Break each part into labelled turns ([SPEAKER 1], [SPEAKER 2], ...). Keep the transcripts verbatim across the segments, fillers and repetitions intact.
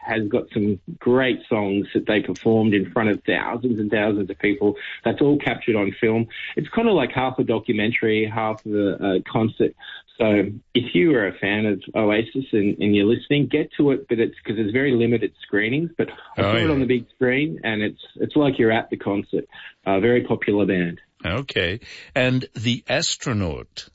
[SPEAKER 1] has got some great songs that they performed in front of thousands and thousands of people. That's all captured on film. It's kind of like half a documentary, half of a, a concert. So if you are a fan of Oasis and, and you're listening, get to it, but it's because there's very limited screenings. But I saw
[SPEAKER 2] oh,
[SPEAKER 1] it
[SPEAKER 2] yeah.
[SPEAKER 1] on the big screen, and it's it's like you're at the concert. A uh, very popular band.
[SPEAKER 2] Okay. And The Astronaut.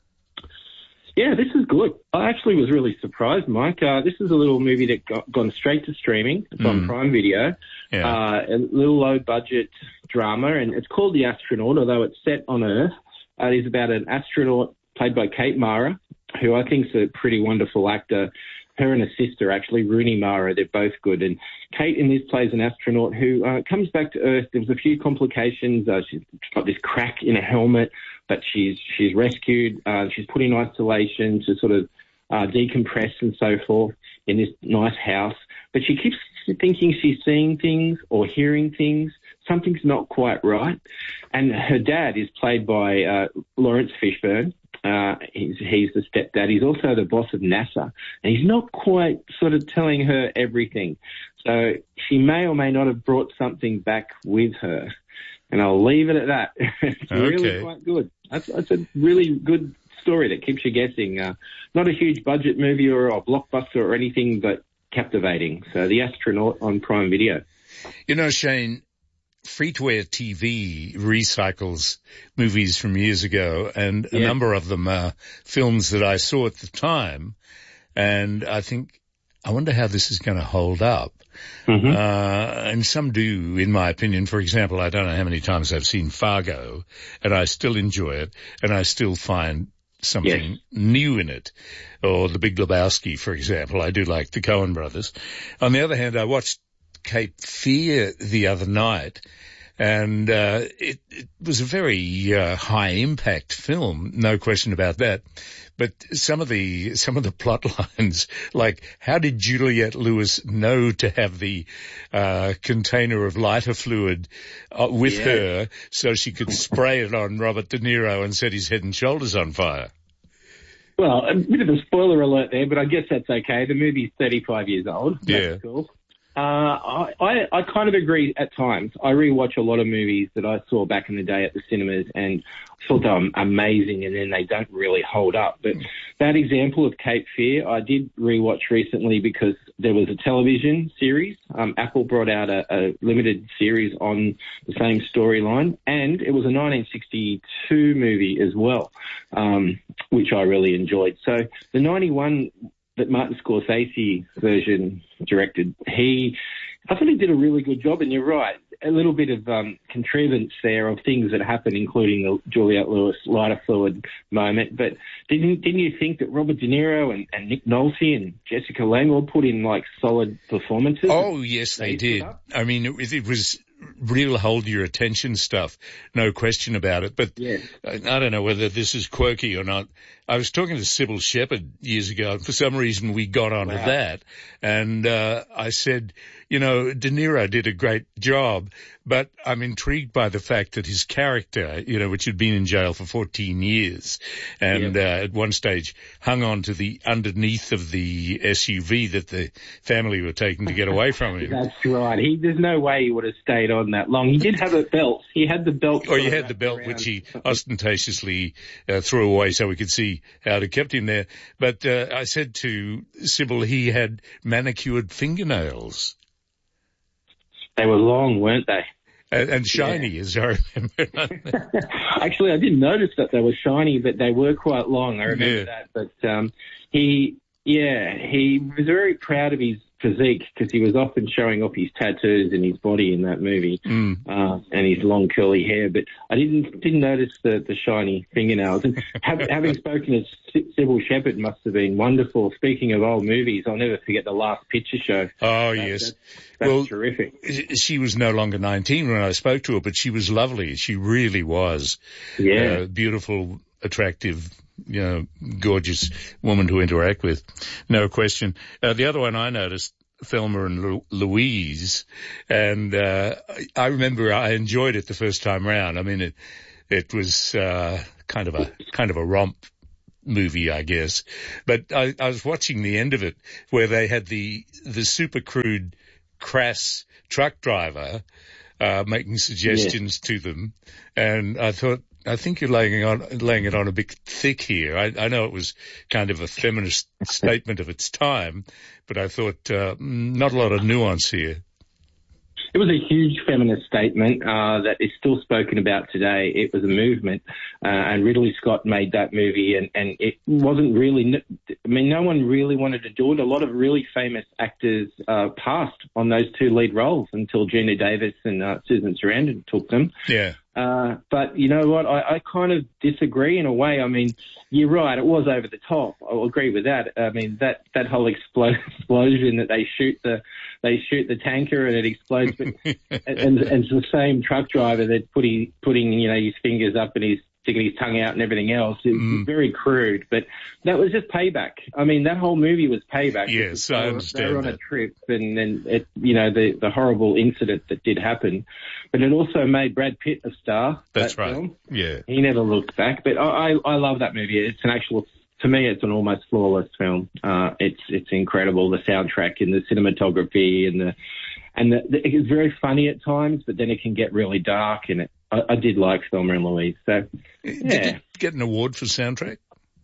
[SPEAKER 1] Yeah, this is good. I actually was really surprised, Mike. Uh, this is a little movie that got gone straight to streaming. It's mm. on Prime Video.
[SPEAKER 2] Yeah.
[SPEAKER 1] Uh, a little low-budget drama, and it's called The Astronaut, although it's set on Earth. Uh, it is about an astronaut played by Kate Mara, who I think is a pretty wonderful actor. Her and her sister, actually, Rooney Mara, they're both good. And Kate in this plays an astronaut who uh, comes back to Earth. There was a few complications. Uh, she's got this crack in her helmet, but she's she's rescued. Uh, she's put in isolation to sort of uh, decompress and so forth in this nice house. But she keeps thinking she's seeing things or hearing things. Something's not quite right. And her dad is played by uh, Lawrence Fishburne. Uh, he's, he's the stepdad. He's also the boss of NASA, and he's not quite sort of telling her everything. So she may or may not have brought something back with her, and I'll leave it at that. It's
[SPEAKER 2] okay.
[SPEAKER 1] really quite good. That's, that's a really good story that keeps you guessing. Uh, not a huge budget movie or a blockbuster or anything, but captivating. So The Astronaut on Prime Video.
[SPEAKER 2] You know, Shane, free-to-air T V recycles movies from years ago, and a
[SPEAKER 1] yeah.
[SPEAKER 2] number of them are films that I saw at the time, and I think, I wonder how this is going to hold up.
[SPEAKER 1] Mm-hmm.
[SPEAKER 2] Uh, and some do, in my opinion. For example, I don't know how many times I've seen Fargo, and I still enjoy it, and I still find something yes. new in it. Or The Big Lebowski, for example. I do like the Coen brothers. On the other hand, I watched Cape Fear the other night, and uh, it, it was a very uh, high-impact film, no question about that. But some of the some of the plot lines, like how did Juliette Lewis know to have the uh, container of lighter fluid uh, with
[SPEAKER 1] yeah.
[SPEAKER 2] her so she could spray it on Robert De Niro and set his head and shoulders on fire?
[SPEAKER 1] Well, a bit of a spoiler alert there, but I guess that's okay. The movie's thirty-five years old. That's
[SPEAKER 2] yeah.
[SPEAKER 1] cool. Uh, I, I, I kind of agree at times. I rewatch a lot of movies that I saw back in the day at the cinemas and thought they were amazing, and then they don't really hold up. But that example of Cape Fear, I did rewatch recently because there was a television series. Um, Apple brought out a, a limited series on the same storyline, and it was a nineteen sixty-two movie as well, um, which I really enjoyed. So the ninety-one that Martin Scorsese version directed, he, I thought he did a really good job, and you're right, a little bit of um, contrivance there of things that happen, including the Juliette Lewis lighter fluid moment. But didn't didn't you think that Robert De Niro and, and Nick Nolte and Jessica Lange all put in like solid performances?
[SPEAKER 2] Oh yes, they did. I mean, it, it was real hold your attention stuff, no question about it. But
[SPEAKER 1] yeah.
[SPEAKER 2] I, I don't know whether this is quirky or not. I was talking to Sybil Shepherd years ago, and for some reason we got onto
[SPEAKER 1] wow.
[SPEAKER 2] that. And uh, I said, you know, De Niro did a great job, but I'm intrigued by the fact that his character, you know, which had been in jail for fourteen years, and yep. uh, at one stage hung on to the underneath of the S U V that the family were taking to get away from him.
[SPEAKER 1] That's right. He, there's no way he would have stayed on that long. He did have a belt. He had the belt.
[SPEAKER 2] Or he had the belt, which he ostentatiously uh, threw away so we could see how it kept him there. But uh, I said to Sybil he had manicured fingernails.
[SPEAKER 1] They were long, weren't they?
[SPEAKER 2] And, and shiny, yeah. as I remember.
[SPEAKER 1] Actually, I didn't notice that they were shiny, but they were quite long. I remember
[SPEAKER 2] yeah.
[SPEAKER 1] that. But um, he, yeah, he was very proud of his physique because he was often showing off his tattoos and his body in that movie,
[SPEAKER 2] mm.
[SPEAKER 1] uh, and his long curly hair. But I didn't didn't notice the, the shiny fingernails. And have, having spoken to Sybil Shepherd must have been wonderful. Speaking of old movies, I'll never forget The Last Picture Show.
[SPEAKER 2] Oh
[SPEAKER 1] that,
[SPEAKER 2] yes,
[SPEAKER 1] that's, that's
[SPEAKER 2] well,
[SPEAKER 1] terrific.
[SPEAKER 2] She was no longer nineteen when I spoke to her, but she was lovely. She really was.
[SPEAKER 1] Yeah,
[SPEAKER 2] uh, beautiful, attractive, you know, gorgeous woman to interact with. No question. Uh, the other one I noticed, Thelma and Lu- Louise, and uh, I remember I enjoyed it the first time round. I mean, it it was uh, kind of a kind of a romp movie, I guess. But I, I was watching the end of it where they had the the super crude, crass truck driver uh, making suggestions yeah. to them, and I thought, I think you're laying it on laying it on a bit thick here. I, I know it was kind of a feminist statement of its time, but I thought uh, not a lot of nuance here.
[SPEAKER 1] It was a huge feminist statement uh, that is still spoken about today. It was a movement, uh, and Ridley Scott made that movie, and, and it wasn't really, I mean, no one really wanted to do it. A lot of really famous actors uh, passed on those two lead roles until Gina Davis and uh, Susan Sarandon took them.
[SPEAKER 2] Yeah.
[SPEAKER 1] Uh, but you know what? I, I kind of disagree in a way. I mean, you're right. It was over the top. I'll agree with that. I mean, that, that whole explo- explosion that they shoot the, they shoot the tanker and it explodes. But, and, and it's the same truck driver that putting, putting, you know, his fingers up and he's sticking his tongue out and everything else. It's mm. very crude, but that was just payback. I mean, that whole movie was payback.
[SPEAKER 2] Yes,
[SPEAKER 1] they
[SPEAKER 2] I
[SPEAKER 1] were,
[SPEAKER 2] understand
[SPEAKER 1] They were on
[SPEAKER 2] that.
[SPEAKER 1] a trip and then, it, you know, the, the horrible incident that did happen. But it also made Brad Pitt a star.
[SPEAKER 2] That's
[SPEAKER 1] that
[SPEAKER 2] right.
[SPEAKER 1] Film.
[SPEAKER 2] Yeah.
[SPEAKER 1] He never looked back. But I, I, I love that movie. It's an actual, to me, it's an almost flawless film. Uh, it's, it's incredible. The soundtrack and the cinematography and the, and the, the, it's very funny at times, but then it can get really dark. And it, I, I did like Thelma and Louise. So, yeah.
[SPEAKER 2] Did it get an award for soundtrack?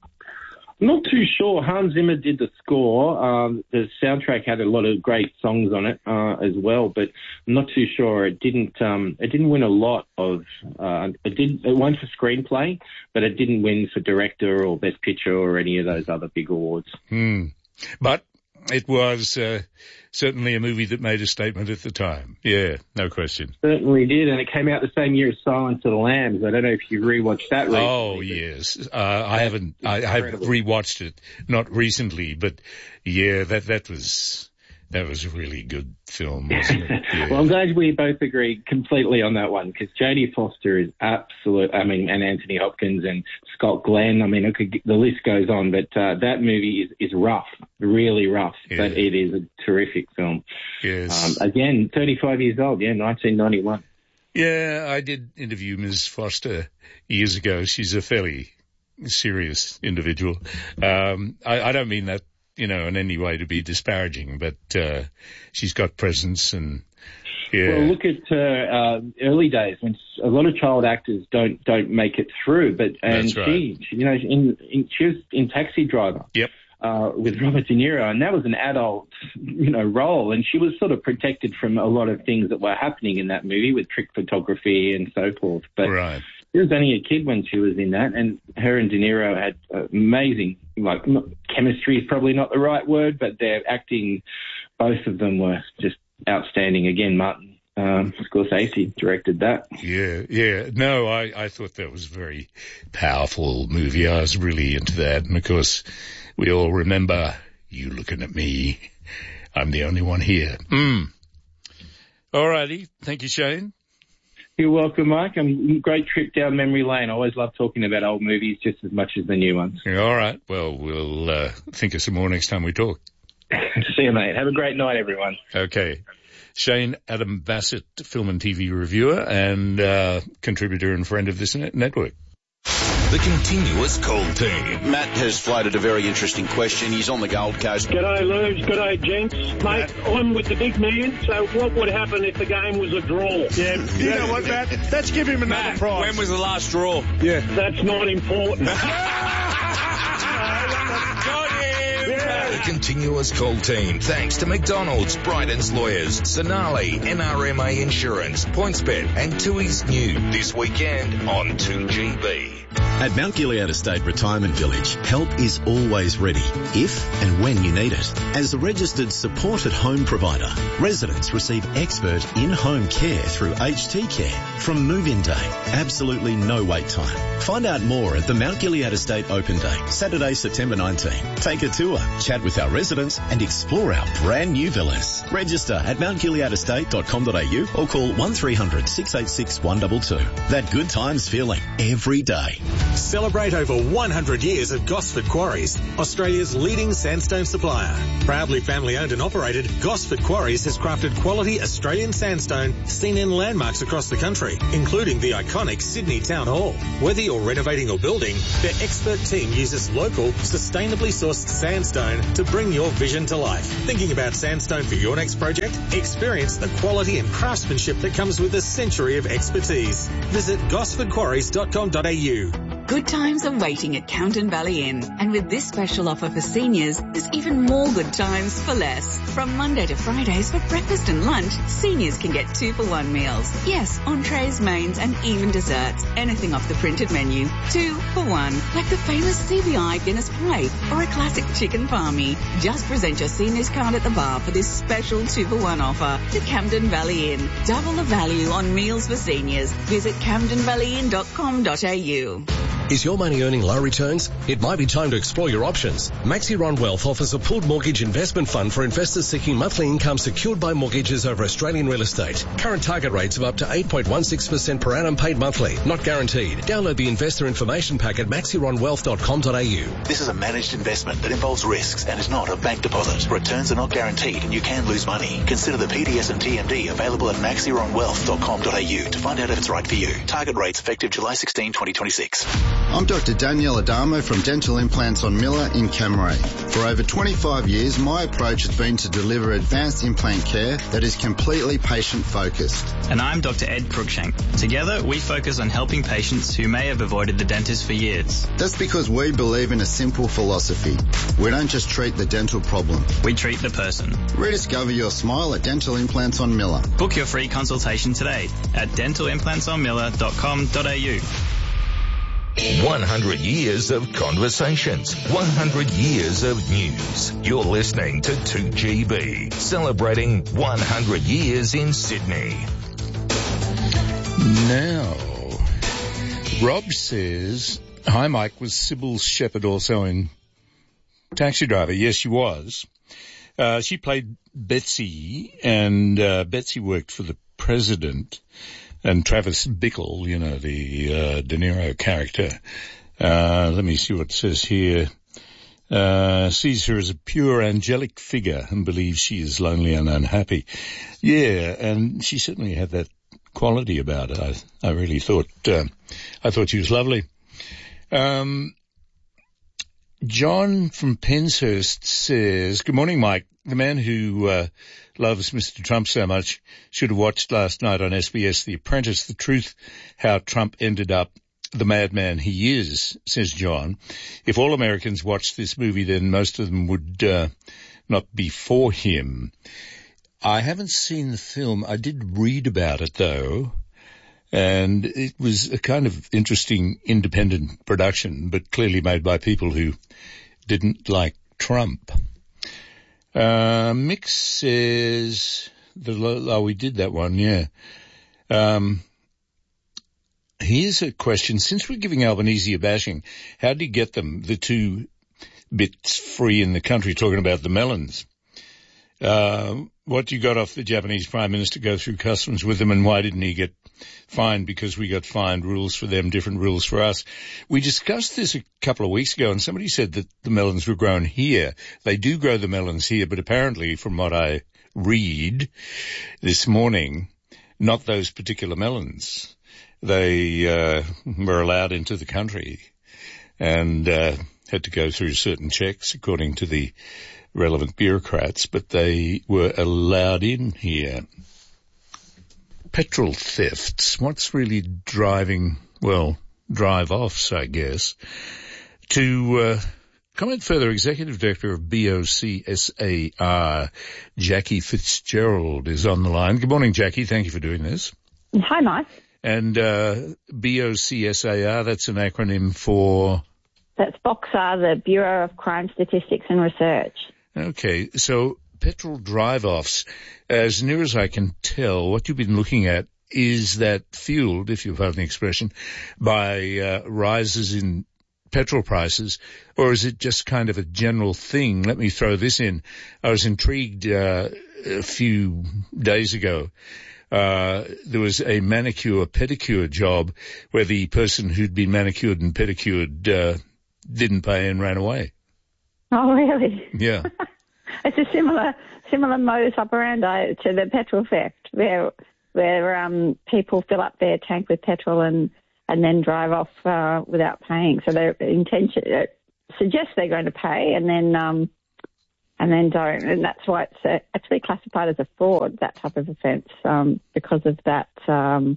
[SPEAKER 1] I'm not too sure. Hans Zimmer did the score. Um, the soundtrack had a lot of great songs on it uh, as well, but I'm not too sure. It didn't. Um, it didn't win a lot of. Uh, it did. It won for screenplay, but it didn't win for director or best picture or any of those other big awards.
[SPEAKER 2] Hmm. But it was uh, certainly a movie that made a statement at the time. Yeah, no question.
[SPEAKER 1] Certainly did, and it came out the same year as Silence of the Lambs. I don't know if you rewatched that recently.
[SPEAKER 2] Oh, yes. Uh, I haven't, I have rewatched it, not recently, but yeah, that, that was, that was a really good film, wasn't it? Yeah.
[SPEAKER 1] Well, I'm glad we both agree completely on that one, because Jodie Foster is absolute, I mean, and Anthony Hopkins and Scott Glenn. I mean, it could, the list goes on, but uh, that movie is, is rough, really rough, yeah. But it is a terrific film.
[SPEAKER 2] Yes.
[SPEAKER 1] Um, again, thirty-five years old, yeah, nineteen ninety-one.
[SPEAKER 2] Yeah, I did interview Miz Foster years ago. She's a fairly serious individual. Um, I, I don't mean that, you know, in any way to be disparaging, but uh, she's got presence and, yeah.
[SPEAKER 1] Well, look at her uh, early days when a lot of child actors don't don't make it through, but and
[SPEAKER 2] That's right.
[SPEAKER 1] she, she, you know, in, in, she was in Taxi Driver.
[SPEAKER 2] Yep.
[SPEAKER 1] Uh, with Robert De Niro, and that was an adult, you know, role, and she was sort of protected from a lot of things that were happening in that movie with trick photography and so forth. But
[SPEAKER 2] right.
[SPEAKER 1] She was only a kid when she was in that, and her and De Niro had amazing, like, not, chemistry is probably not the right word, but their acting, both of them were just outstanding. Again, Martin um, Scorsese directed that.
[SPEAKER 2] Yeah, yeah. No, I, I thought that was a very powerful movie. I was really into that, and of course, we all remember You Looking at Me. I'm the only one here. Mm. All righty. Thank you, Shane.
[SPEAKER 1] You're welcome, Mike. Um, great trip down memory lane. I always love talking about old movies just as much as the new ones.
[SPEAKER 2] All right. Well, we'll uh, think of some more next time we talk.
[SPEAKER 1] See you, mate. Have a great night, everyone.
[SPEAKER 2] Okay. Shane Adam Bassett, film and T V reviewer and uh, contributor and friend of this net- network.
[SPEAKER 3] The Continuous Call Team.
[SPEAKER 4] Matt has floated a very interesting question. He's on the Gold Coast.
[SPEAKER 5] G'day, Lubes. G'day, gents. Mate, I'm with the big man, so what would happen if the game was a draw?
[SPEAKER 6] Yeah, you know what, Matt? Let's give him another
[SPEAKER 7] Matt,
[SPEAKER 6] prize.
[SPEAKER 7] when was the last draw?
[SPEAKER 6] Yeah.
[SPEAKER 5] That's not important.
[SPEAKER 3] The Continuous Call Team. Thanks to McDonald's, Bryden's Lawyers, Sonali, N R M A Insurance, PointsBet, and Tui's New. This weekend on two G B.
[SPEAKER 8] At Mount Gilead Estate Retirement Village, help is always ready, if and when you need it. As a registered supported home provider, residents receive expert in-home care through H T Care from move-in day. Absolutely no wait time. Find out more at the Mount Gilead Estate Open Day, Saturday, September nineteenth. Take a tour, chat with with our residents and explore our brand new villas. Register at mount gilead estate dot com dot a u or call one three hundred six eight six one two two. That good times feeling every day.
[SPEAKER 7] Celebrate over one hundred years of Gosford Quarries, Australia's leading sandstone supplier. Proudly family owned and operated, Gosford Quarries has crafted quality Australian sandstone seen in landmarks across the country, including the iconic Sydney Town Hall. Whether you're renovating or building, their expert team uses local, sustainably sourced sandstone to bring your vision to life. Thinking about sandstone for your next project? Experience the quality and craftsmanship that comes with a century of expertise. Visit gosford quarries dot com dot a u.
[SPEAKER 9] Good times are waiting at Camden Valley Inn, and with this special offer for seniors, there's even more good times for less. From Monday to Fridays for breakfast and lunch, seniors can get two for one meals. Yes, entrees, mains and even desserts. Anything off the printed menu. Two for one. Like the famous C B I Guinness plate or a classic chicken palmy. Just present your seniors card at the bar for this special two for one offer. The Camden Valley Inn. Double the value on meals for seniors. Visit camden valley inn dot com dot a u.
[SPEAKER 10] Is your money earning low returns? It might be time to explore your options. Maxiron Wealth offers a pooled mortgage investment fund for investors seeking monthly income secured by mortgages over Australian real estate. Current target rates of up to eight point one six percent per annum paid monthly. Not guaranteed. Download the investor information pack at maxiron wealth dot com dot a u.
[SPEAKER 11] This is a managed investment that involves risks and is not a bank deposit. Returns are not guaranteed and you can lose money. Consider the P D S and T M D available at maxiron wealth dot com dot a u to find out if it's right for you. Target rates effective July sixteenth, twenty twenty-six.
[SPEAKER 12] I'm Doctor Danielle Adamo from Dental Implants on Miller in Camray. For over twenty-five years, my approach has been to deliver advanced implant care that is completely patient-focused.
[SPEAKER 13] And I'm Doctor Ed Cruikshank. Together, we focus on helping patients who may have avoided the dentist for years.
[SPEAKER 12] That's because we believe in a simple philosophy. We don't just treat the dental problem.
[SPEAKER 13] We treat the person.
[SPEAKER 12] Rediscover your smile at Dental Implants on Miller.
[SPEAKER 13] Book your free consultation today at dental implants on miller dot com dot a u.
[SPEAKER 3] one hundred years of conversations, one hundred years of news. You're listening to two G B, celebrating one hundred years in Sydney.
[SPEAKER 2] Now, Rob says, hi Mike, was Sybil Shepherd also in Taxi Driver? Yes, she was. Uh, she played Betsy, and uh, Betsy worked for the president. And Travis Bickle, you know, the uh, De Niro character, uh, let me see what it says here, uh, sees her as a pure angelic figure and believes she is lonely and unhappy. Yeah, and she certainly had that quality about her. I, I really thought, uh, I thought she was lovely. Um, John from Penshurst says, good morning, Mike. The man who uh, loves Mister Trump so much should have watched last night on S B S The Apprentice, The Truth, How Trump Ended Up the Madman He Is, says John. If all Americans watched this movie, then most of them would uh, not be for him. I haven't seen the film. I did read about it, though, and it was a kind of interesting independent production, but clearly made by people who didn't like Trump. Uh, Mick says, the, oh, we did that one, yeah. Um, here's a question. Since we're giving Albanese a bashing, how did he get them, the two bits free in the country, talking about the melons? Uh, what you got off the Japanese Prime Minister go through customs with them, and why didn't he get fined? Because we got fined, rules for them, different rules for us. We discussed this a couple of weeks ago, and somebody said that the melons were grown here. They do grow the melons here, but apparently, from what I read this morning, not those particular melons. They uh, were allowed into the country and uh, had to go through certain checks according to the relevant bureaucrats, but they were allowed in here. Petrol thefts. What's really driving, well, drive-offs, I guess. To uh, comment further, Executive Director of B O C S A R, Jackie Fitzgerald, is on the line. Good morning, Jackie. Thank you for doing this.
[SPEAKER 14] Hi, Mike.
[SPEAKER 2] And uh, B O C S A R, that's an acronym for?
[SPEAKER 14] That's B O C S A R, the Bureau of Crime Statistics and Research.
[SPEAKER 2] Okay, so petrol drive-offs, as near as I can tell, what you've been looking at is that fueled, if you've heard the expression, by uh, rises in petrol prices, or is it just kind of a general thing? Let me throw this in. I was intrigued uh, a few days ago. Uh, there was a manicure pedicure job where the person who'd been manicured and pedicured uh, didn't pay and ran away.
[SPEAKER 14] Oh, really?
[SPEAKER 2] Yeah.
[SPEAKER 14] It's a similar similar modus operandi to the petrol theft, where where um, people fill up their tank with petrol and, and then drive off uh, without paying. So their intention uh, suggests they're going to pay and then um, and then don't, and that's why it's uh, actually classified as a fraud, that type of offence, um, because of that um,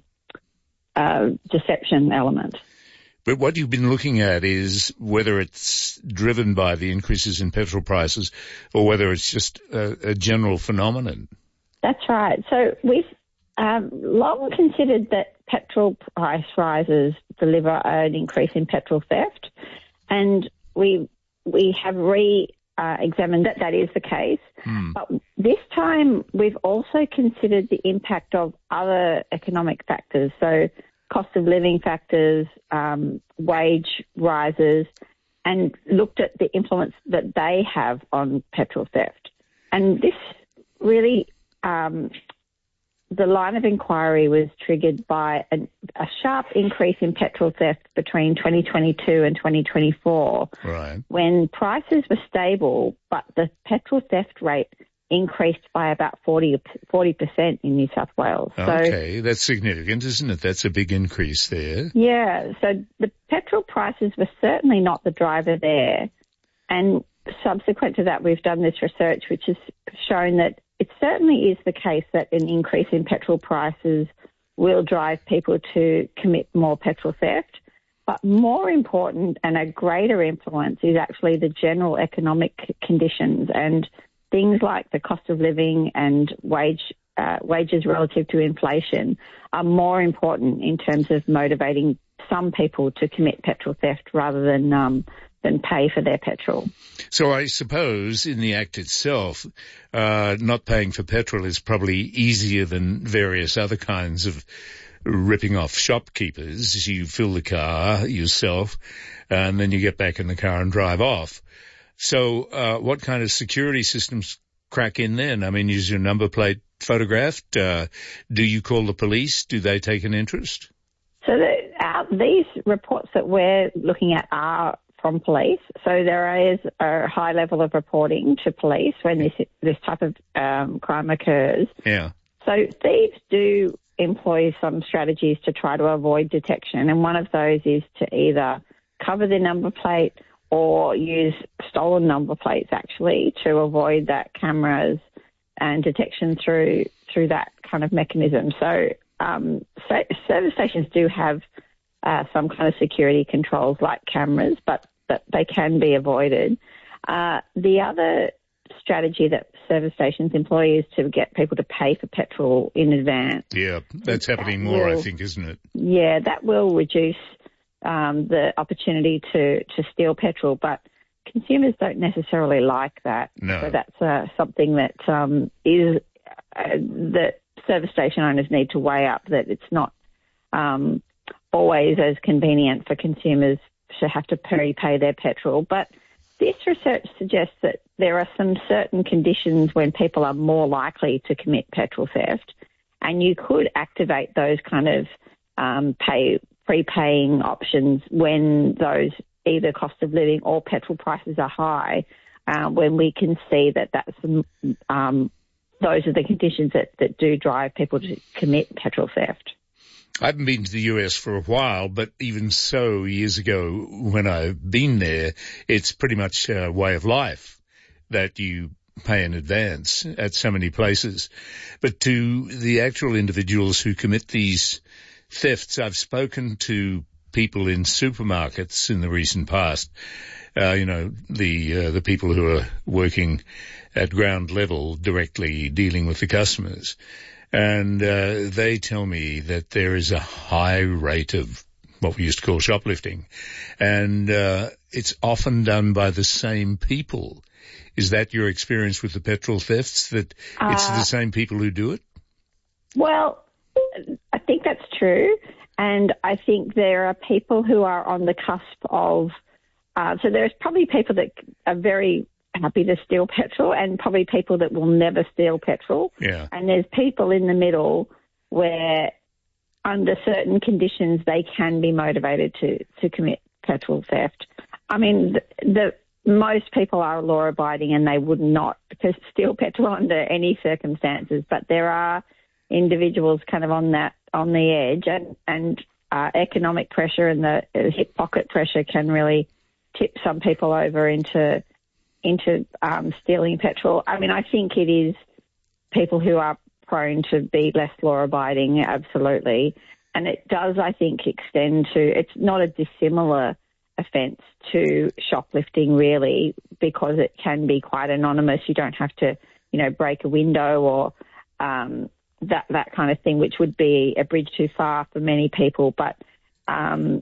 [SPEAKER 14] uh, deception element.
[SPEAKER 2] But what you've been looking at is whether it's driven by the increases in petrol prices or whether it's just a, a general phenomenon.
[SPEAKER 14] That's right. So we've um, long considered that petrol price rises deliver an increase in petrol theft, and we we have re uh, examined that that is the case. Mm. But this time we've also considered the impact of other economic factors. So cost of living factors, um, wage rises, and looked at the influence that they have on petrol theft. And this really, um, the line of inquiry was triggered by an, a sharp increase in petrol theft between twenty twenty-two and twenty twenty-four,
[SPEAKER 2] right,
[SPEAKER 14] when prices were stable, but the petrol theft rate increased by about forty percent in New South Wales.
[SPEAKER 2] Okay,
[SPEAKER 14] so,
[SPEAKER 2] that's significant, isn't it? That's a big increase there.
[SPEAKER 14] Yeah, so the petrol prices were certainly not the driver there. And subsequent to that, we've done this research which has shown that it certainly is the case that an increase in petrol prices will drive people to commit more petrol theft. But more important and a greater influence is actually the general economic conditions, and things like the cost of living and wage uh, wages relative to inflation are more important in terms of motivating some people to commit petrol theft rather than um, than pay for their petrol.
[SPEAKER 2] So I suppose in the act itself, uh, not paying for petrol is probably easier than various other kinds of ripping off shopkeepers. You fill the car yourself, and then you get back in the car and drive off. So uh, what kind of security systems crack in then? I mean, is your number plate photographed? Uh, do you call the police? Do they take an interest?
[SPEAKER 14] So the, uh, these reports that we're looking at are from police. So there is a high level of reporting to police when this this type of um, crime occurs.
[SPEAKER 2] Yeah.
[SPEAKER 14] So thieves do employ some strategies to try to avoid detection, and one of those is to either cover their number plate or use stolen number plates actually to avoid that cameras and detection through through that kind of mechanism. So, um, so service stations do have uh, some kind of security controls like cameras, but, but they can be avoided. Uh, the other strategy that service stations employ is to get people to pay for petrol in advance.
[SPEAKER 2] Yeah, that's happening more, will, I think, isn't it?
[SPEAKER 14] Yeah, that will reduce Um, the opportunity to, to steal petrol, but consumers don't necessarily like that.
[SPEAKER 2] No.
[SPEAKER 14] So that's uh, something that um, is uh, that service station owners need to weigh up, that it's not um, always as convenient for consumers to have to prepay their petrol. But this research suggests that there are some certain conditions when people are more likely to commit petrol theft, and you could activate those kind of um, pay prepaying options when those either cost of living or petrol prices are high, uh, when we can see that that's um, those are the conditions that, that do drive people to commit petrol theft.
[SPEAKER 2] I haven't been to the U S for a while, but even so, years ago when I've been there, it's pretty much a way of life that you pay in advance at so many places. But to the actual individuals who commit these thefts, I've spoken to people in supermarkets in the recent past, uh, you know, the uh, the people who are working at ground level directly dealing with the customers. And uh, they tell me that there is a high rate of what we used to call shoplifting. And uh, it's often done by the same people. Is that your experience with the petrol thefts, that uh, it's the same people who do it?
[SPEAKER 14] Well, I think that's true. And I think there are people who are on the cusp of uh, so there's probably people that are very happy to steal petrol and probably people that will never steal petrol.
[SPEAKER 2] Yeah.
[SPEAKER 14] And there's people in the middle where under certain conditions they can be motivated to, to commit petrol theft. I mean, the, the most people are law-abiding and they would not steal petrol under any circumstances, but there are individuals kind of on that, on the edge, and, and uh, economic pressure and the uh, hip pocket pressure can really tip some people over into into um, stealing petrol. I mean, I think it is people who are prone to be less law-abiding, absolutely. And it does, I think, extend to, it's not a dissimilar offence to shoplifting, really, because it can be quite anonymous. You don't have to, you know, break a window or um, that, that kind of thing, which would be a bridge too far for many people. But um,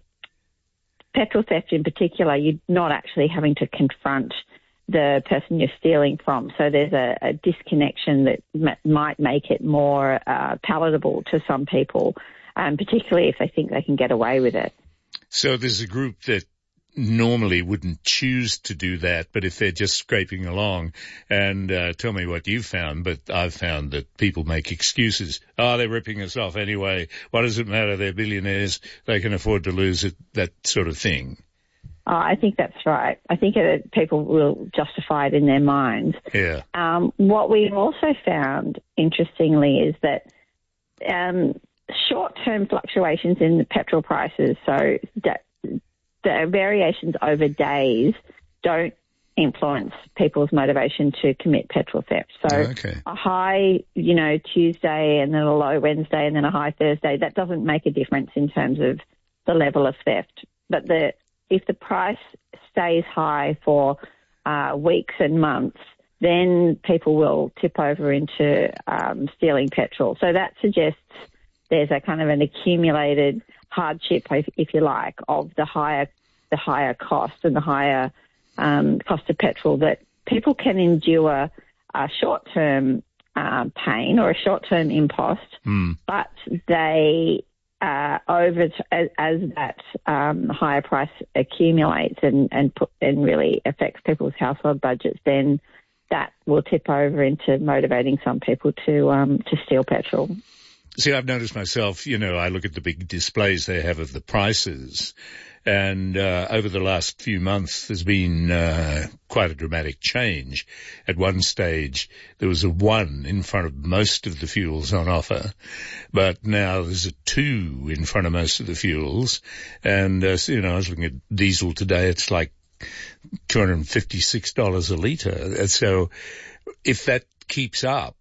[SPEAKER 14] petrol theft in particular, you're not actually having to confront the person you're stealing from. So there's a, a disconnection that m- might make it more uh, palatable to some people, um, particularly if they think they can get away with it.
[SPEAKER 2] So there's a group that normally wouldn't choose to do that, but if they're just scraping along, and uh, tell me what you've found, but I've found that people make excuses. Oh, they're ripping us off anyway. What does it matter? They're billionaires. They can afford to lose it, that sort of thing.
[SPEAKER 14] Oh, I think that's right. I think it, people will justify it in their minds.
[SPEAKER 2] Yeah.
[SPEAKER 14] Um, what we've also found, interestingly, is that um, short-term fluctuations in the petrol prices, so the, the variations over days, don't influence people's motivation to commit petrol theft. So
[SPEAKER 2] okay.
[SPEAKER 14] a high, you know, Tuesday and then a low Wednesday and then a high Thursday, that doesn't make a difference in terms of the level of theft. But the if the price stays high for uh, weeks and months, then people will tip over into um, stealing petrol. So that suggests there's a kind of an accumulated hardship, if, if you like, of the higher the higher cost and the higher um, cost of petrol, that people can endure a short-term uh, pain or a short-term impost,
[SPEAKER 2] mm.
[SPEAKER 14] but they Uh, over t- as, as that um, higher price accumulates and and, put, and really affects people's household budgets, then that will tip over into motivating some people to um, to steal petrol.
[SPEAKER 2] See, I've noticed myself, you know, I look at the big displays they have of the prices, and uh, over the last few months there's been uh, quite a dramatic change. At one stage there was a one in front of most of the fuels on offer, but now there's a two in front of most of the fuels. And, uh, so, you know, I was looking at diesel today, it's like two hundred fifty-six dollars a litre. And so if that keeps up,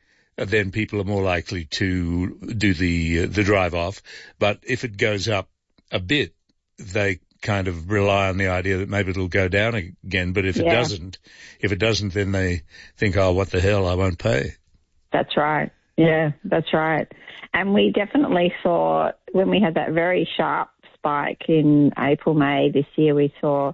[SPEAKER 2] then people are more likely to do the uh, the drive off. But if it goes up a bit, they kind of rely on the idea that maybe it'll go down again. But if it
[SPEAKER 14] yeah.
[SPEAKER 2] doesn't, if it doesn't, then they think, oh, what the hell, I won't pay.
[SPEAKER 14] That's right. Yeah, that's right. And we definitely saw, when we had that very sharp spike in April, May this year, we saw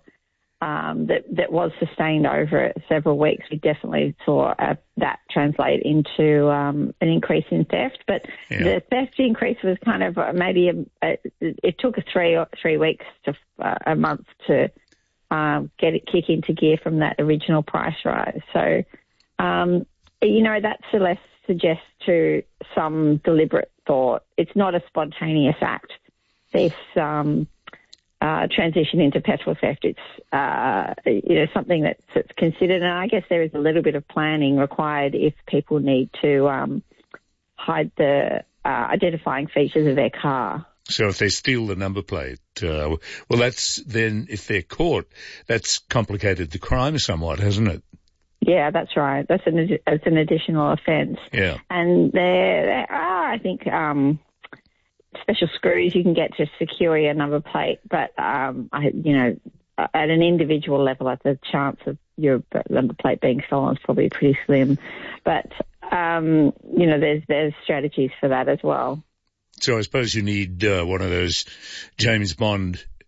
[SPEAKER 14] um, that, that was sustained over several weeks. We definitely saw uh, that translate into um, an increase in theft. But
[SPEAKER 2] yeah.
[SPEAKER 14] the theft increase was kind of maybe, a, a, it took us three or three weeks to uh, a month to um, get it kick into gear from that original price rise. So, um, you know, that less suggests to some deliberate thought. It's not a spontaneous act, this um, uh, transition into petrol theft. It's, uh, you know, something that's, that's considered, and I guess there is a little bit of planning required if people need to um, hide the uh, identifying features of their car.
[SPEAKER 2] So if they steal the number plate, uh, well, that's then, if they're caught, that's complicated the crime somewhat, hasn't it?
[SPEAKER 14] Yeah, that's right. That's an it's an additional offence.
[SPEAKER 2] Yeah.
[SPEAKER 14] And there, there are, I think, um, special screws you can get to secure your number plate, but um, I, you know, at an individual level, the chance of your number plate being stolen is probably pretty slim. But um, you know, there's there's strategies for that as well.
[SPEAKER 2] So I suppose you need uh, one of those James Bond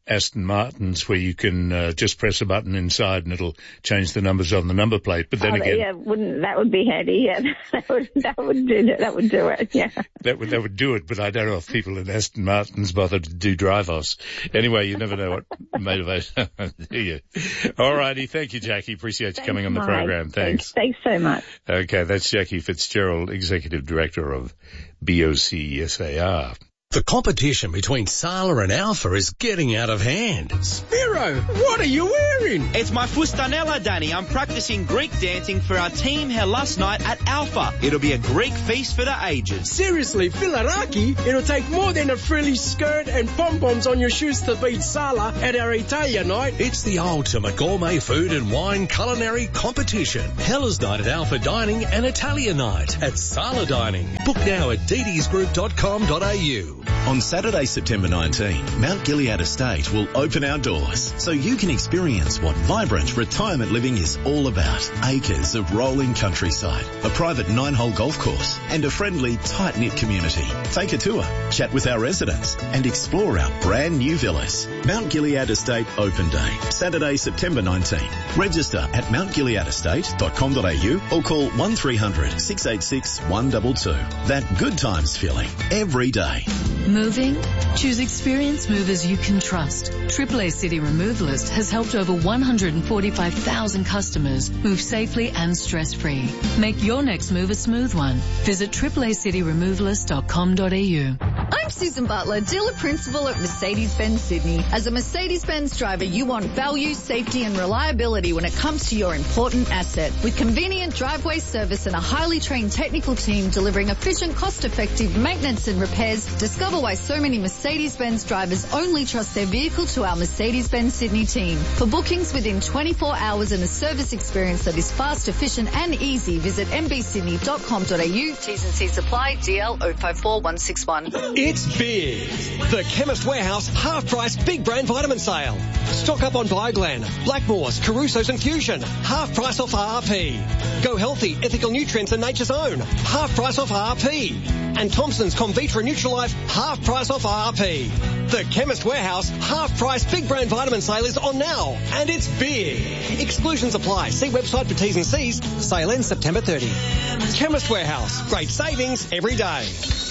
[SPEAKER 2] Aston Martins where you can uh, just press a button inside and it'll change the numbers on the number plate. But then
[SPEAKER 14] oh,
[SPEAKER 2] again,
[SPEAKER 14] yeah, wouldn't that would be handy? Yeah, that would that would do that would do it. Yeah,
[SPEAKER 2] that would that would do it. But I don't know if people in Aston Martins bother to do drive-offs. Anyway, you never know what motivation. Do you? All righty, thank you, Jackie. Appreciate you
[SPEAKER 14] Thanks,
[SPEAKER 2] coming on the
[SPEAKER 14] Mike.
[SPEAKER 2] program. Thanks.
[SPEAKER 14] Thanks. Thanks so much.
[SPEAKER 2] Okay, that's Jackie Fitzgerald, Executive Director of B O C S A R.
[SPEAKER 10] The competition between Sala and Alpha is getting out of hand.
[SPEAKER 15] Spiro, what are you wearing?
[SPEAKER 16] It's my fustanella, Danny. I'm practicing Greek dancing for our team here last night at Alpha. It'll be a Greek feast for the ages.
[SPEAKER 15] Seriously, Filaraki? It'll take more than a frilly skirt and pom-poms on your shoes to beat Sala at our Italia night.
[SPEAKER 10] It's the ultimate gourmet food and wine culinary competition. Hella's Night at Alpha Dining and Italia Night at Sala Dining. Book now at d d s group dot com dot a u.
[SPEAKER 8] On Saturday, September nineteenth, Mount Gilead Estate will open our doors so you can experience what vibrant retirement living is all about. Acres of rolling countryside, a private nine-hole golf course, and a friendly, tight-knit community. Take a tour, chat with our residents, and explore our brand new villas. Mount Gilead Estate Open Day, Saturday, September nineteenth. Register at mount gilead estate dot com dot a u or call one three hundred, six eight six, one two two. That good times feeling every day.
[SPEAKER 17] Moving? Choose experienced movers you can trust. Triple A City Removalist has helped over one hundred forty-five thousand customers move safely and stress-free. Make your next move a smooth one. Visit triple a city removalist dot com dot a u.
[SPEAKER 18] I'm Susan Butler, dealer principal at Mercedes-Benz Sydney. As a Mercedes-Benz driver, you want value, safety and reliability when it comes to your important asset. With convenient driveway service and a highly trained technical team delivering efficient, cost-effective maintenance and repairs, discover why so many Mercedes-Benz drivers only trust their vehicle to our Mercedes-Benz Sydney team. For bookings within twenty-four hours and a service experience that is fast, efficient and easy, visit m b sydney dot com dot a u. T's and C's apply. D L zero five four one six one.
[SPEAKER 19] It's big. The Chemist Warehouse half-price big brand vitamin sale. Stock up on Bioglan, Blackmores, Caruso's and Fusion. Half price off R R P. Go Healthy, Ethical Nutrients and Nature's Own. Half price off R R P. And Thompson's Convitra Nutrilife, half price off R R P. The Chemist Warehouse half-price big brand vitamin sale is on now, and it's big. Exclusions apply. See website for T's and C's. Sale ends September thirtieth. Chemist Warehouse. Great savings every day.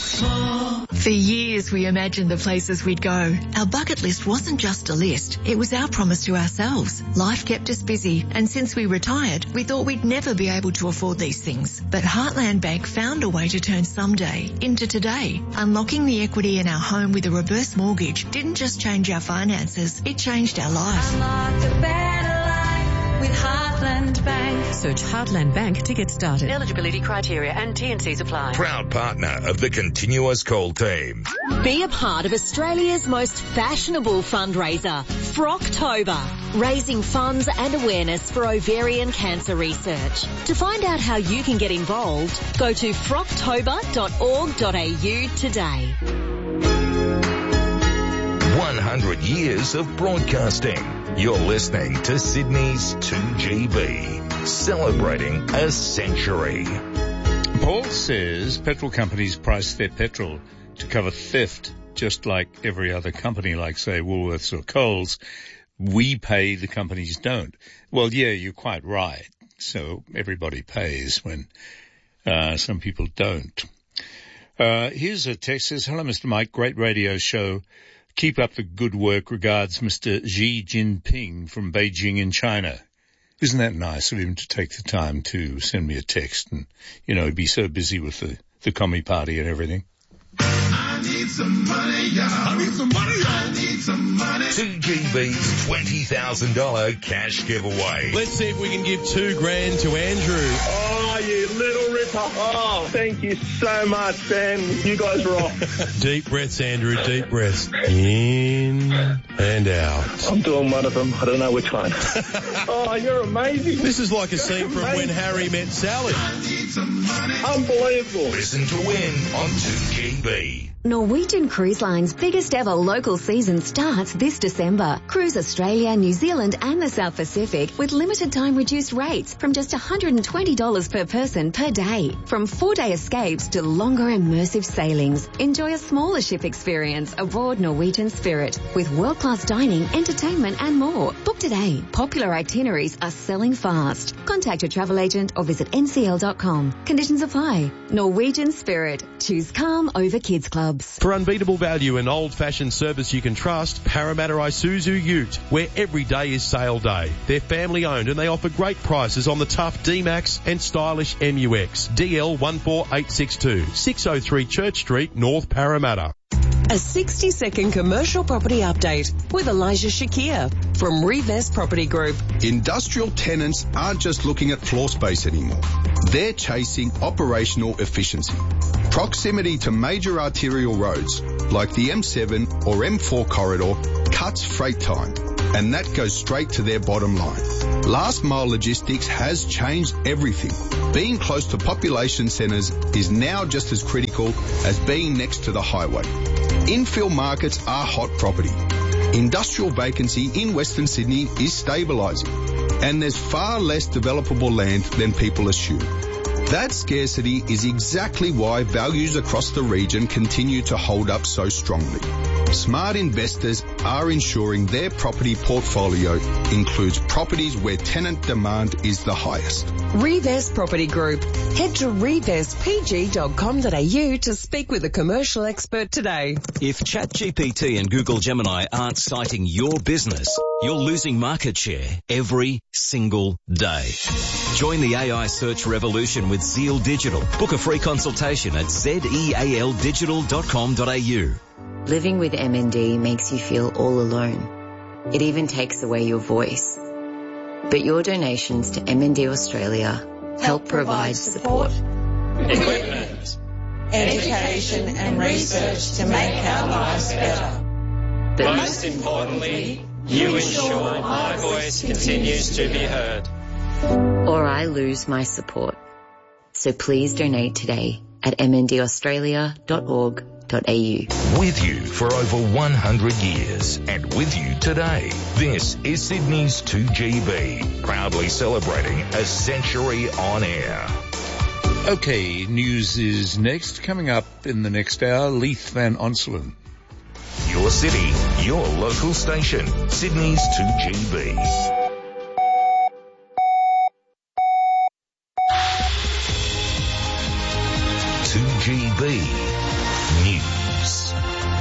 [SPEAKER 20] For years we imagined the places we'd go. Our bucket list wasn't just a list, it was our promise to ourselves. Life kept us busy, and since we retired, we thought we'd never be able to afford these things. But Heartland Bank found a way to turn someday into today. Unlocking the equity in our home with a reverse mortgage didn't just change our finances, it changed our life.
[SPEAKER 21] Unlock a better life with Heartland Bank.
[SPEAKER 22] Search Heartland Bank to get started. Eligibility criteria and T and C's apply.
[SPEAKER 3] Proud partner of the Continuous Call team.
[SPEAKER 23] Be a part of Australia's most fashionable fundraiser, Frocktober, raising funds and awareness for ovarian cancer research. To find out how you can get involved, go to frocktober dot org dot a u today.
[SPEAKER 3] one hundred years of broadcasting. You're listening to Sydney's two G B, celebrating a century.
[SPEAKER 2] Paul says petrol companies price their petrol to cover theft, just like every other company, like, say, Woolworths or Coles. We pay, the companies don't. Well, yeah, you're quite right. So everybody pays when uh, some people don't. Uh, here's a text that says, hello, Mister Mike, great radio show. Keep up the good work. Regards, Mister Xi Jinping from Beijing in China. Isn't that nice of him to take the time to send me a text and, you know, he'd be so busy with the, the commie party and everything.
[SPEAKER 3] I need some money, y'all. I need some money, y'all. I need some money. two G B's twenty thousand dollars cash giveaway.
[SPEAKER 24] Let's see if we can give two grand to Andrew.
[SPEAKER 5] Oh, you little ripper. Oh, thank you so much, Ben. You guys rock.
[SPEAKER 24] Deep breaths, Andrew, deep breaths. In and out.
[SPEAKER 5] I'm doing one of them. I don't know which one. Oh, you're amazing.
[SPEAKER 24] This is like a scene from When Harry Met Sally.
[SPEAKER 3] I need some money.
[SPEAKER 5] Unbelievable.
[SPEAKER 3] Listen to win on two G B.
[SPEAKER 25] Norwegian Cruise Line's biggest ever local season starts this December. Cruise Australia, New Zealand and the South Pacific with limited time reduced rates from just one hundred twenty dollars per person per day. today. From four-day escapes to longer immersive sailings, enjoy a smaller ship experience aboard Norwegian Spirit with world-class dining, entertainment and more. Book today. Popular itineraries are selling fast. Contact your travel agent or visit N C L dot com. Conditions apply. Norwegian Spirit. Choose calm over kids clubs.
[SPEAKER 1] For unbeatable value and old-fashioned service you can trust, Parramatta Isuzu Ute, where every day is sale day. They're family-owned and they offer great prices on the tough D-Max and stylish M U X. D L one four eight six two, six oh three Church Street, North Parramatta.
[SPEAKER 4] A sixty second commercial property update with Elijah Shakir from Revest Property Group.
[SPEAKER 6] Industrial tenants aren't just looking at floor space anymore. They're chasing operational efficiency. Proximity to major arterial roads like the M seven or M four corridor cuts freight time, and that goes straight to their bottom line. Last mile logistics has changed everything. Being close to population centres is now just as critical as being next to the highway. Infill markets are hot property. Industrial vacancy in Western Sydney is stabilising, and there's far less developable land than people assume. That scarcity is exactly why values across the region continue to hold up so strongly. Smart investors are ensuring their property portfolio includes properties where tenant demand is the highest.
[SPEAKER 4] Revest Property Group. Head to revest p g dot com dot a u to speak with a commercial expert today.
[SPEAKER 7] If ChatGPT and Google Gemini aren't citing your business, you're losing market share every single day. Join the A I search revolution with Zeal Digital. Book a free consultation at zeal digital dot com dot a u.
[SPEAKER 9] Living with M N D makes you feel all alone. It even takes away your voice. But your donations to M N D Australia help provide support,
[SPEAKER 26] equipment, education and research to make our lives better. But most importantly, you ensure my voice continues to be heard.
[SPEAKER 9] Or I lose my support. So please donate today at m n d australia dot org dot a u.
[SPEAKER 3] With you for over one hundred years and with you today. This is Sydney's two G B, proudly celebrating a century on air.
[SPEAKER 2] Okay, news is next. Coming up in the next hour, Leith Van Onselen.
[SPEAKER 3] Your city, your local station, Sydney's two G B. two G B News.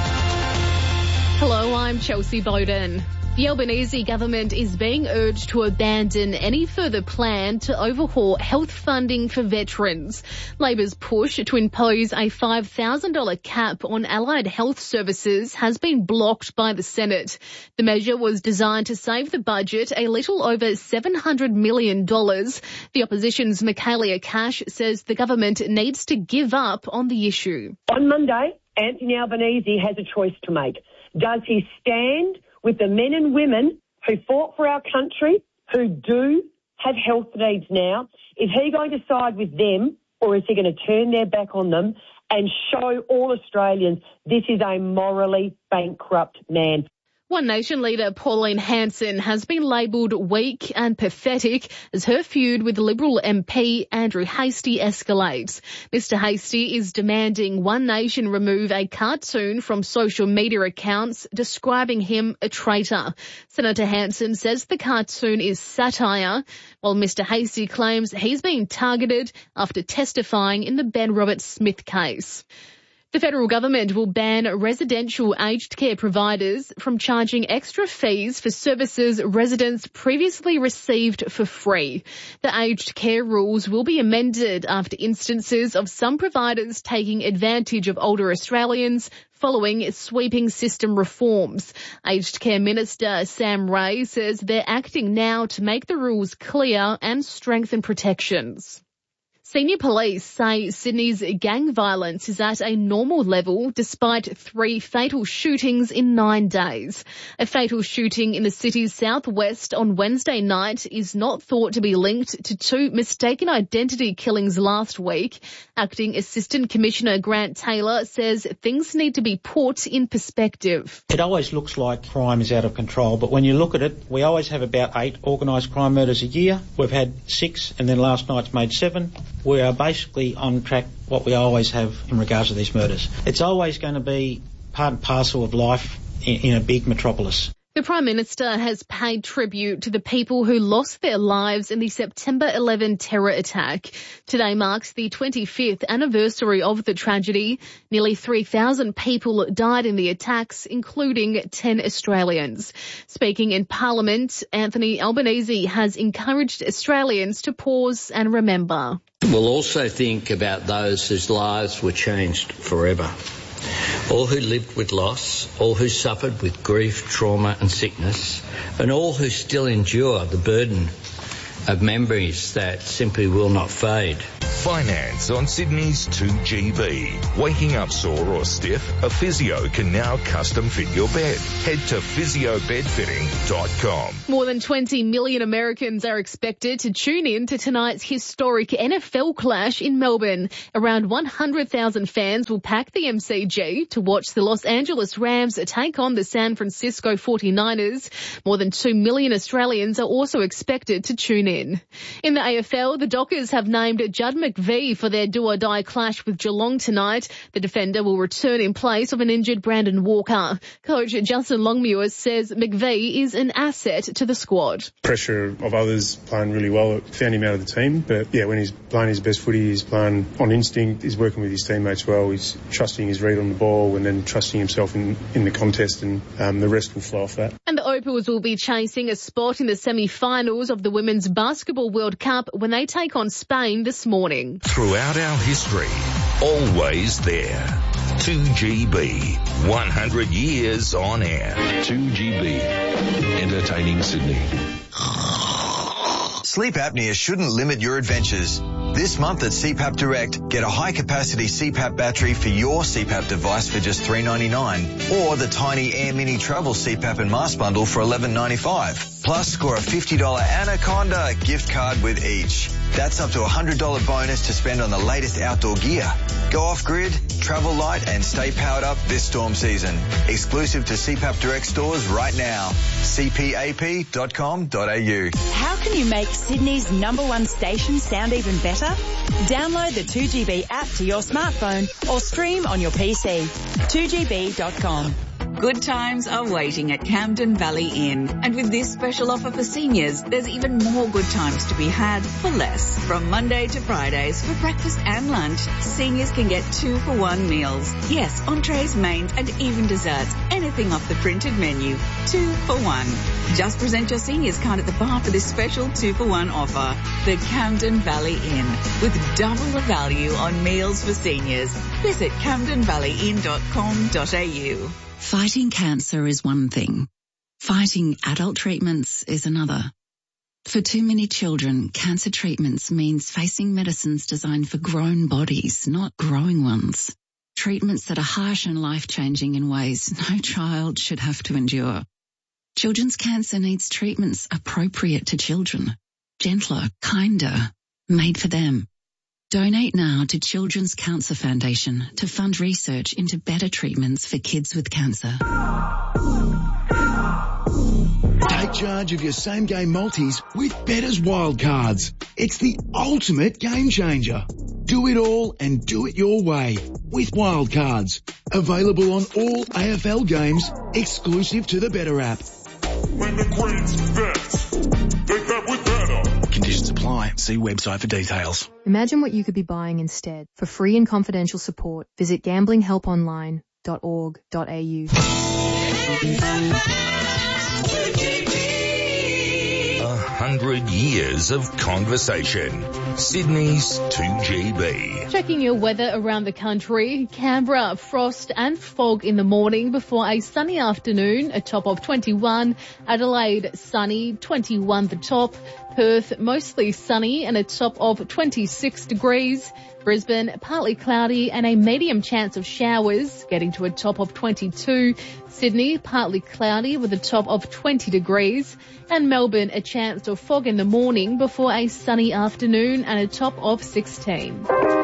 [SPEAKER 27] Hello, I'm Chelsea Bowden. The Albanese government is being urged to abandon any further plan to overhaul health funding for veterans. Labor's push to impose a five thousand dollars cap on allied health services has been blocked by the Senate. The measure was designed to save the budget a little over seven hundred million dollars. The opposition's Michaelia Cash says the government needs to give up on the issue.
[SPEAKER 28] On Monday, Anthony Albanese has a choice to make. Does he stand with the men and women who fought for our country, who do have health needs now? Is he going to side with them, or is he going to turn their back on them and show all Australians this is a morally bankrupt man?
[SPEAKER 27] One Nation leader Pauline Hanson has been labelled weak and pathetic as her feud with Liberal M P Andrew Hastie escalates. Mister Hastie is demanding One Nation remove a cartoon from social media accounts describing him a traitor. Senator Hanson says the cartoon is satire, while Mister Hastie claims he's been targeted after testifying in the Ben Roberts-Smith case. The federal government will ban residential aged care providers from charging extra fees for services residents previously received for free. The aged care rules will be amended after instances of some providers taking advantage of older Australians following sweeping system reforms. Aged Care Minister Sam Ray says they're acting now to make the rules clear and strengthen protections. Senior police say Sydney's gang violence is at a normal level despite three fatal shootings in nine days. A fatal shooting in the city's southwest on Wednesday night is not thought to be linked to two mistaken identity killings last week. Acting Assistant Commissioner Grant Taylor says things need to be put in perspective.
[SPEAKER 29] It always looks like crime is out of control, but when you look at it, we always have about eight organised crime murders a year. We've had six, and then last night's made seven. we are basically on track what we always have in regards to these murders. It's always going to be part and parcel of life in, in a big metropolis.
[SPEAKER 27] The Prime Minister has paid tribute to the people who lost their lives in the September eleventh terror attack. Today marks the twenty-fifth anniversary of the tragedy. Nearly three thousand people died in the attacks, including ten Australians. Speaking in Parliament, Anthony Albanese has encouraged Australians to pause and remember.
[SPEAKER 8] We'll also think about those whose lives were changed forever. All who lived with loss, all who suffered with grief, trauma and sickness, and all who still endure the burden of memories that simply will not fade.
[SPEAKER 3] Finance on Sydney's two G B. Waking up sore or stiff? A physio can now custom fit your bed. Head to physio bed fitting dot com.
[SPEAKER 27] More than twenty million Americans are expected to tune in to tonight's historic N F L clash in Melbourne. Around one hundred thousand fans will pack the M C G to watch the Los Angeles Rams take on the San Francisco forty-niners. More than two million Australians are also expected to tune in. In the A F L, the Dockers have named Judd McVie for their do-or-die clash with Geelong tonight. The defender will return in place of an injured Brandon Walker. Coach Justin Longmuir says McVie is an asset to the squad.
[SPEAKER 10] Pressure of others playing really well, it found him out of the team. But yeah, when he's playing his best footy, he's playing on instinct, he's working with his teammates well, he's trusting his read on the ball and then trusting himself in, in the contest, and um, the rest will flow off that.
[SPEAKER 27] And the Opals will be chasing a spot in the semi-finals of the Women's Basketball World Cup when they take on Spain this morning.
[SPEAKER 3] Throughout our history, always there. two G B, one hundred years on air.
[SPEAKER 11] two G B, entertaining Sydney.
[SPEAKER 12] Sleep apnea shouldn't limit your adventures. This month at C PAP Direct, get a high-capacity C PAP battery for your C PAP device for just three dollars ninety-nine, or the tiny Air Mini Travel C PAP and mask bundle for eleven dollars ninety-five. Plus, score a fifty dollars Anaconda gift card with each. That's up to a one hundred dollars bonus to spend on the latest outdoor gear. Go off-grid, travel light and stay powered up this storm season. Exclusive to C PAP Direct stores right now. c p a p dot com dot a u.
[SPEAKER 13] How can you make Sydney's number one station sound even better? Download the two G B app to your smartphone or stream on your P C. two G B dot com.
[SPEAKER 14] Good times are waiting at Camden Valley Inn. And with this special offer for seniors, there's even more good times to be had for less. From Monday to Fridays for breakfast and lunch, seniors can get two for one meals. Yes, entrees, mains and even desserts. Anything off the printed menu. Two for one. Just present your seniors card at the bar for this special two for one offer. The Camden Valley Inn. With double the value on meals for seniors. Visit camden valley inn dot com dot a u.
[SPEAKER 15] Fighting cancer is one thing. Fighting adult treatments is another. For too many children, cancer treatments means facing medicines designed for grown bodies, not growing ones. Treatments that are harsh and life-changing in ways no child should have to endure. Children's cancer needs treatments appropriate to children. Gentler, kinder, made for them. Donate now to Children's Cancer Foundation to fund research into better treatments for kids with cancer.
[SPEAKER 16] Take charge of your same-game multis with Better's Wildcards. It's the ultimate game changer. Do it all and do it your way with Wildcards. Available on all A F L games, exclusive to the Better app.
[SPEAKER 17] When the Queen's bet, they bet with Better.
[SPEAKER 16] Conditions apply. See website for details.
[SPEAKER 30] Imagine what you could be buying instead. For free and confidential support, visit gambling help online dot org dot a u.
[SPEAKER 3] A hundred years of conversation. Sydney's two G B.
[SPEAKER 27] Checking your weather around the country. Canberra, frost and fog in the morning before a sunny afternoon, a top of twenty-one. Adelaide, sunny, twenty-one the top. Perth, mostly sunny and a top of twenty-six degrees. Brisbane, partly cloudy and a medium chance of showers, getting to a top of twenty-two. Sydney, partly cloudy with a top of twenty degrees. And Melbourne, a chance of fog in the morning before a sunny afternoon and a top of sixteen.